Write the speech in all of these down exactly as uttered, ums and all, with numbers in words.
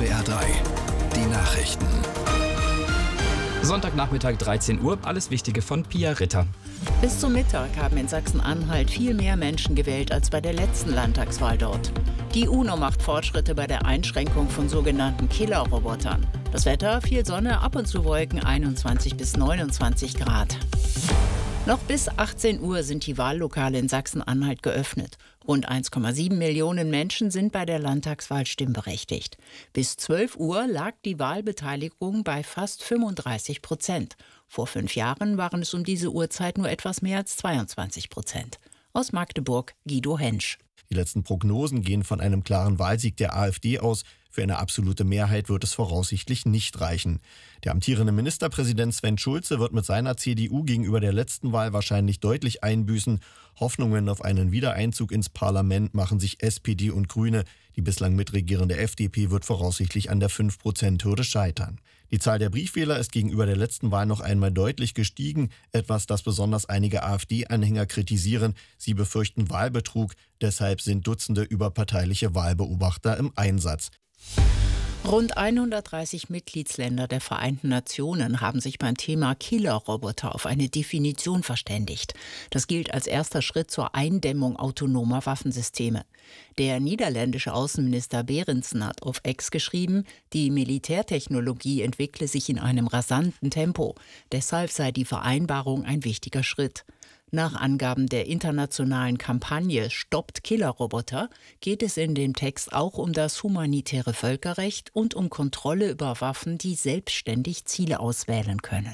S W R drei, die Nachrichten. Sonntagnachmittag dreizehn Uhr, alles Wichtige von Pia Ritter. Bis zum Mittag haben in Sachsen-Anhalt viel mehr Menschen gewählt als bei der letzten Landtagswahl dort. Die UNO macht Fortschritte bei der Einschränkung von sogenannten Killerrobotern. Das Wetter, viel Sonne, ab und zu Wolken, einundzwanzig bis neunundzwanzig Grad. Noch bis achtzehn Uhr sind die Wahllokale in Sachsen-Anhalt geöffnet. Rund eins Komma sieben Millionen Menschen sind bei der Landtagswahl stimmberechtigt. Bis zwölf Uhr lag die Wahlbeteiligung bei fast fünfunddreißig Prozent. Vor fünf Jahren waren es um diese Uhrzeit nur etwas mehr als zweiundzwanzig Prozent. Aus Magdeburg Guido Hensch. Die letzten Prognosen gehen von einem klaren Wahlsieg der AfD aus. Für eine absolute Mehrheit wird es voraussichtlich nicht reichen. Der amtierende Ministerpräsident Sven Schulze wird mit seiner C D U gegenüber der letzten Wahl wahrscheinlich deutlich einbüßen. Hoffnungen auf einen Wiedereinzug ins Parlament machen sich S P D und Grüne. Die bislang mitregierende F D P wird voraussichtlich an der fünf Prozent Hürde scheitern. Die Zahl der Briefwähler ist gegenüber der letzten Wahl noch einmal deutlich gestiegen. Etwas, das besonders einige AfD-Anhänger kritisieren. Sie befürchten Wahlbetrug. Deshalb sind Dutzende überparteiliche Wahlbeobachter im Einsatz. Rund hundertdreißig Mitgliedsländer der Vereinten Nationen haben sich beim Thema Killerroboter auf eine Definition verständigt. Das gilt als erster Schritt zur Eindämmung autonomer Waffensysteme. Der niederländische Außenminister Berendsen hat auf X geschrieben, die Militärtechnologie entwickle sich in einem rasanten Tempo. Deshalb sei die Vereinbarung ein wichtiger Schritt. Nach Angaben der internationalen Kampagne Stoppt Killerroboter geht es in dem Text auch um das humanitäre Völkerrecht und um Kontrolle über Waffen, die selbstständig Ziele auswählen können.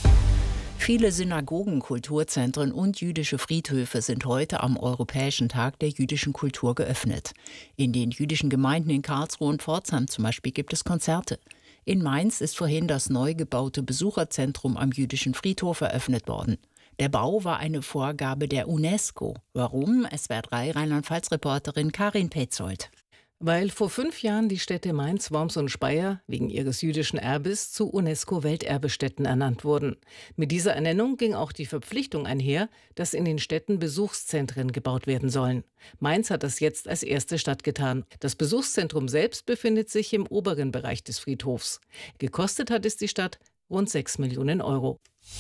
Viele Synagogen, Kulturzentren und jüdische Friedhöfe sind heute am Europäischen Tag der jüdischen Kultur geöffnet. In den jüdischen Gemeinden in Karlsruhe und Pforzheim zum Beispiel gibt es Konzerte. In Mainz ist vorhin das neu gebaute Besucherzentrum am jüdischen Friedhof eröffnet worden. Der Bau war eine Vorgabe der UNESCO. Warum? S W R drei Rheinland-Pfalz-Reporterin Karin Petzold. Weil vor fünf Jahren die Städte Mainz, Worms und Speyer wegen ihres jüdischen Erbes zu UNESCO-Welterbestätten ernannt wurden. Mit dieser Ernennung ging auch die Verpflichtung einher, dass in den Städten Besuchszentren gebaut werden sollen. Mainz hat das jetzt als erste Stadt getan. Das Besuchszentrum selbst befindet sich im oberen Bereich des Friedhofs. Gekostet hat es die Stadt rund sechs Millionen Euro.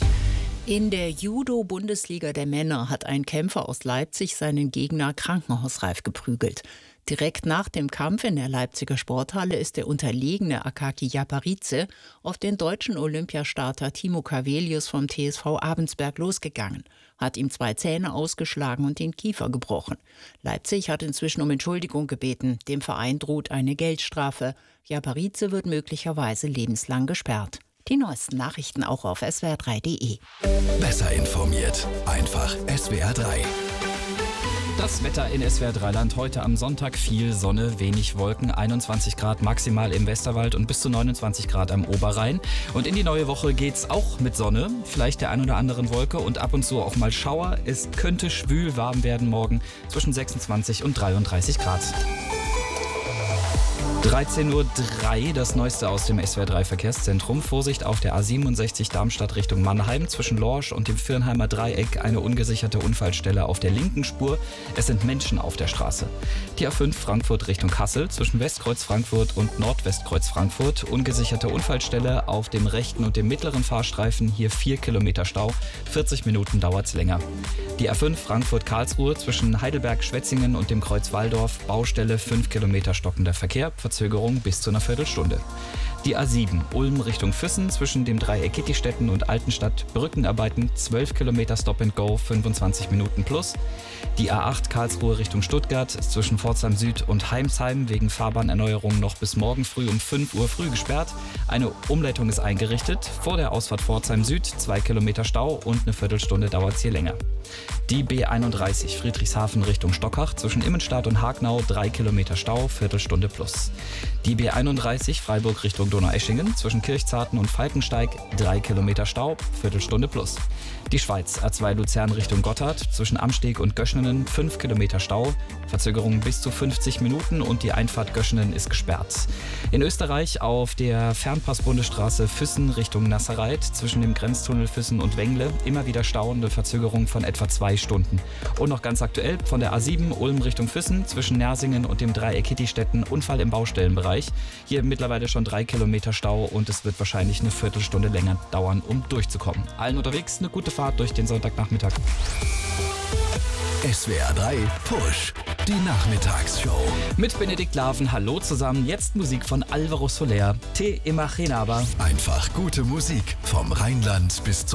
In der Judo-Bundesliga der Männer hat ein Kämpfer aus Leipzig seinen Gegner krankenhausreif geprügelt. Direkt nach dem Kampf in der Leipziger Sporthalle ist der unterlegene Akaki Japaridze auf den deutschen Olympiastarter Timo Cavelius vom T S V Abensberg losgegangen, hat ihm zwei Zähne ausgeschlagen und den Kiefer gebrochen. Leipzig hat inzwischen um Entschuldigung gebeten. Dem Verein droht eine Geldstrafe. Japaridze wird möglicherweise lebenslang gesperrt. Die neuesten Nachrichten auch auf S W R drei Punkt de. Besser informiert, einfach S W R drei. Das Wetter in S W R drei Land heute am Sonntag: viel Sonne, wenig Wolken, einundzwanzig Grad maximal im Westerwald und bis zu neunundzwanzig Grad am Oberrhein. Und in die neue Woche geht's auch mit Sonne, vielleicht der ein oder anderen Wolke und ab und zu auch mal Schauer. Es könnte schwül warm werden morgen zwischen sechsundzwanzig und dreiunddreißig Grad. dreizehn Uhr drei, das Neueste aus dem S W R drei Verkehrszentrum. Vorsicht auf der A siebenundsechzig Darmstadt Richtung Mannheim. Zwischen Lorsch und dem Viernheimer Dreieck eine ungesicherte Unfallstelle auf der linken Spur. Es sind Menschen auf der Straße. Die A fünf Frankfurt Richtung Kassel. Zwischen Westkreuz Frankfurt und Nordwestkreuz Frankfurt. Ungesicherte Unfallstelle auf dem rechten und dem mittleren Fahrstreifen. Hier vier Kilometer Stau. vierzig Minuten dauert's länger. Die A fünf Frankfurt-Karlsruhe zwischen Heidelberg-Schwetzingen und dem Kreuz Walldorf. Baustelle fünf Kilometer stockender Verkehr. Verzögerung bis zu einer Viertelstunde. Die A sieben Ulm Richtung Füssen zwischen dem Dreieck Kittistetten und Altenstadt. Brückenarbeiten zwölf Kilometer Stop and Go, fünfundzwanzig Minuten plus. Die A acht Karlsruhe Richtung Stuttgart ist zwischen Pforzheim Süd und Heimsheim wegen Fahrbahnerneuerung noch bis morgen früh um fünf Uhr früh gesperrt. Eine Umleitung ist eingerichtet. Vor der Ausfahrt Pforzheim Süd zwei Kilometer Stau und eine Viertelstunde dauert es hier länger. Die B einunddreißig Friedrichshafen Richtung Stockach zwischen Immenstadt und Hagnau drei Kilometer Stau, Viertelstunde plus. Die B einunddreißig Freiburg Richtung Donaueschingen zwischen Kirchzarten und Falkensteig drei Kilometer Stau, Viertelstunde plus. Die Schweiz, A zwei Luzern Richtung Gotthard zwischen Amsteg und Göschenen fünf Kilometer Stau, Verzögerung bis zu fünfzig Minuten und die Einfahrt Göschenen ist gesperrt. In Österreich auf der Fernpass-Bundesstraße Füssen Richtung Nasserreit zwischen dem Grenztunnel Füssen und Wengle immer wieder Stau, eine Verzögerung von etwa zwei Stunden. Und noch ganz aktuell von der A sieben Ulm Richtung Füssen zwischen Nersingen und dem Dreieck Kittistetten Unfall im Baustellenbereich. Hier mittlerweile schon drei Kilometer Stau und es wird wahrscheinlich eine Viertelstunde länger dauern, um durchzukommen. Allen unterwegs eine gute Fahrt durch den Sonntagnachmittag. S W R drei Push, die Nachmittagsshow. Mit Benedikt Laven, hallo zusammen. Jetzt Musik von Alvaro Soler, Te Imaginaba. Einfach gute Musik vom Rheinland bis zum